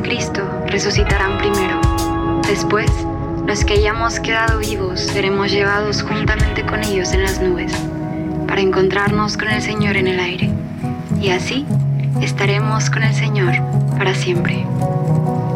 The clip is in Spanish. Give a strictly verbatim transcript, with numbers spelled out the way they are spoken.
Cristo resucitarán primero. Después, los que hayamos quedado vivos seremos llevados juntamente con ellos en las nubes, para encontrarnos con el Señor en el aire. Y así estaremos con el Señor para siempre.